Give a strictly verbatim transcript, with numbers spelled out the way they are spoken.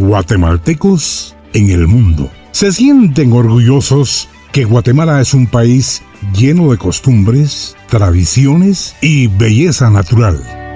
guatemaltecos en el mundo. Se sienten orgullosos que Guatemala es un país lleno de costumbres, tradiciones y belleza natural.